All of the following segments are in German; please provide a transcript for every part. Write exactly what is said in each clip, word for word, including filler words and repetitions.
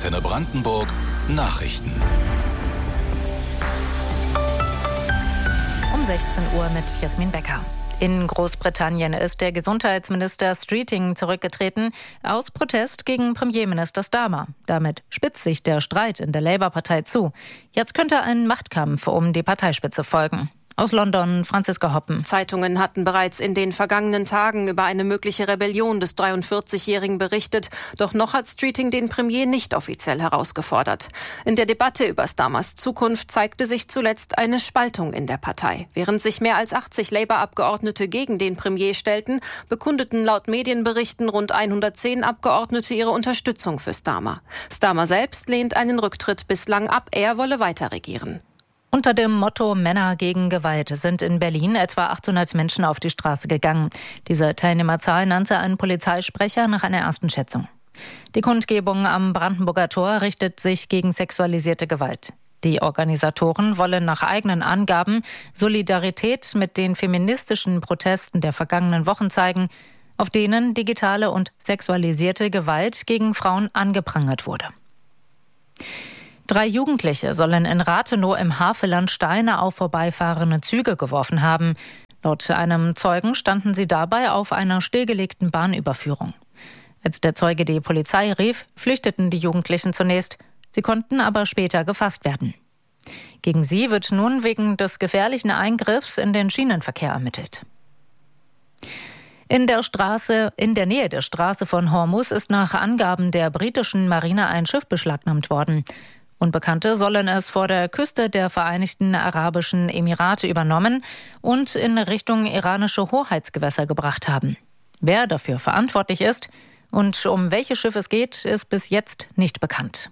Antenne Brandenburg Nachrichten. Um sechzehn Uhr mit Jasmin Becker. In Großbritannien ist der Gesundheitsminister Streeting zurückgetreten aus Protest gegen Premierminister Starmer. Damit spitzt sich der Streit in der Labour-Partei zu. Jetzt könnte ein Machtkampf um die Parteispitze folgen. Aus London, Franziska Hoppen. Zeitungen hatten bereits in den vergangenen Tagen über eine mögliche Rebellion des dreiundvierzigjährigen berichtet. Doch noch hat Streeting den Premier nicht offiziell herausgefordert. In der Debatte über Starmers Zukunft zeigte sich zuletzt eine Spaltung in der Partei. Während sich mehr als achtzig Labour-Abgeordnete gegen den Premier stellten, bekundeten laut Medienberichten rund hundertzehn Abgeordnete ihre Unterstützung für Starmer. Starmer selbst lehnt einen Rücktritt bislang ab. Er wolle weiter regieren. Unter dem Motto Männer gegen Gewalt sind in Berlin etwa achthundert Menschen auf die Straße gegangen. Diese Teilnehmerzahl nannte ein Polizeisprecher nach einer ersten Schätzung. Die Kundgebung am Brandenburger Tor richtet sich gegen sexualisierte Gewalt. Die Organisatoren wollen nach eigenen Angaben Solidarität mit den feministischen Protesten der vergangenen Wochen zeigen, auf denen digitale und sexualisierte Gewalt gegen Frauen angeprangert wurde. Drei Jugendliche sollen in Rathenow im Havelland Steine auf vorbeifahrende Züge geworfen haben. Laut einem Zeugen standen sie dabei auf einer stillgelegten Bahnüberführung. Als der Zeuge die Polizei rief, flüchteten die Jugendlichen zunächst. Sie konnten aber später gefasst werden. Gegen sie wird nun wegen des gefährlichen Eingriffs in den Schienenverkehr ermittelt. In der Straße, in der Nähe der Straße von Hormuz ist nach Angaben der britischen Marine ein Schiff beschlagnahmt worden. Unbekannte sollen es vor der Küste der Vereinigten Arabischen Emirate übernommen und in Richtung iranische Hoheitsgewässer gebracht haben. Wer dafür verantwortlich ist und um welches Schiff es geht, ist bis jetzt nicht bekannt.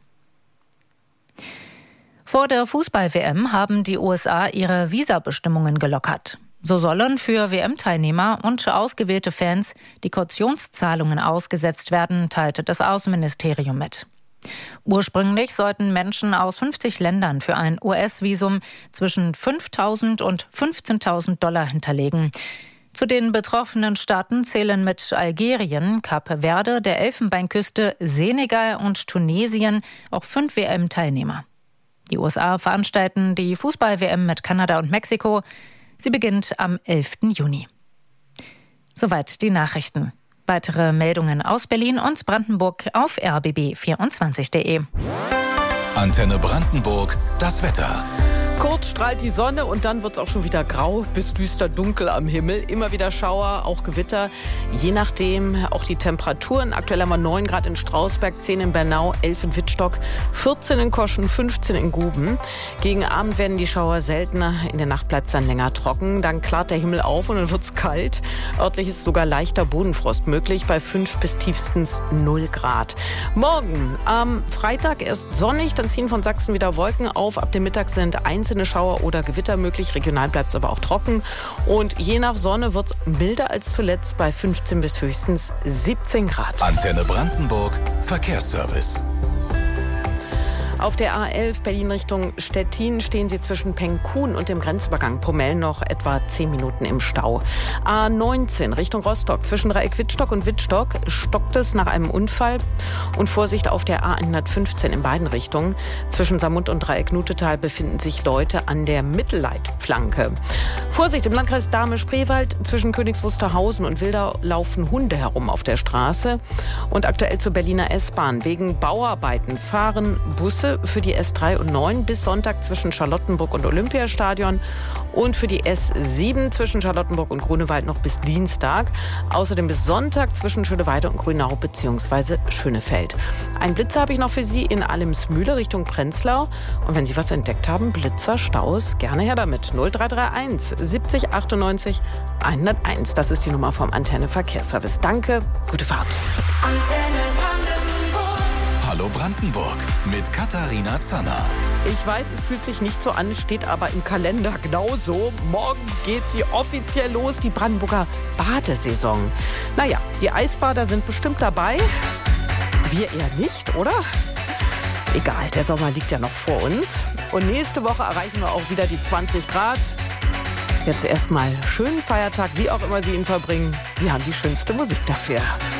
Vor der Fußball-W M haben die U S A ihre Visabestimmungen gelockert. So sollen für W M-Teilnehmer und ausgewählte Fans die Kautionszahlungen ausgesetzt werden, teilte das Außenministerium mit. Ursprünglich sollten Menschen aus fünfzig Ländern für ein U S-Visum zwischen fünftausend und fünfzehntausend Dollar hinterlegen. Zu den betroffenen Staaten zählen mit Algerien, Kap Verde, der Elfenbeinküste, Senegal und Tunesien auch fünf W M-Teilnehmer. Die U S A veranstalten die Fußball-W M mit Kanada und Mexiko. Sie beginnt am elften Juni. Soweit die Nachrichten. Weitere Meldungen aus Berlin und Brandenburg auf r b b vierundzwanzig punkt de. Antenne Brandenburg, das Wetter. Kurz strahlt die Sonne und dann wird es auch schon wieder grau bis düster dunkel am Himmel. Immer wieder Schauer, auch Gewitter. Je nachdem auch die Temperaturen. Aktuell haben wir neun Grad in Strausberg, zehn in Bernau, elf in Wittstock, vierzehn in Koschen, fünfzehn in Guben. Gegen Abend werden die Schauer seltener. In der Nacht bleibt es dann länger trocken. Dann klart der Himmel auf und dann wird es kalt. Örtlich ist sogar leichter Bodenfrost möglich bei fünf bis tiefstens null Grad. Morgen am Freitag erst sonnig, dann ziehen von Sachsen wieder Wolken auf. Ab dem Mittag sind einzelne Schauer oder Gewitter möglich. Regional bleibt es aber auch trocken. Und je nach Sonne wird es milder als zuletzt bei fünfzehn bis höchstens siebzehn Grad. Antenne Brandenburg Verkehrsservice. Auf der A elf Berlin Richtung Stettin stehen Sie zwischen Pengkun und dem Grenzübergang Promell noch etwa zehn Minuten im Stau. A neunzehn Richtung Rostock zwischen Dreieck Wittstock und Wittstock stockt es nach einem Unfall. Und Vorsicht auf der A hundertfünfzehn in beiden Richtungen. Zwischen Samund und Dreieck Nutetal befinden sich Leute an der Mittelleitplanke. Vorsicht im Landkreis Dahme-Spreewald zwischen Königs Wusterhausen und Wildau laufen Hunde herum auf der Straße. Und aktuell zur Berliner S-Bahn. Wegen Bauarbeiten fahren Busse für die S drei und neun bis Sonntag zwischen Charlottenburg und Olympiastadion und für die S sieben zwischen Charlottenburg und Grunewald noch bis Dienstag. Außerdem bis Sonntag zwischen Schöneweide und Grünau bzw. Schönefeld. Ein Blitzer habe ich noch für Sie in Allemsmühle Richtung Prenzlau. Und wenn Sie was entdeckt haben, Blitzer, Staus, gerne her damit. null drei drei eins siebzig achtundneunzig hunderteins. Das ist die Nummer vom Antenne Verkehrsservice. Danke, gute Fahrt. Antenne Brandenburg. Hallo Brandenburg mit Katharina Zanner. Ich weiß, es fühlt sich nicht so an, steht aber im Kalender genauso. Morgen geht sie offiziell los, die Brandenburger Badesaison. Naja, die Eisbader sind bestimmt dabei. Wir eher nicht, oder? Egal, der Sommer liegt ja noch vor uns. Und nächste Woche erreichen wir auch wieder die zwanzig Grad. Jetzt erstmal schönen Feiertag, wie auch immer Sie ihn verbringen. Wir haben die schönste Musik dafür.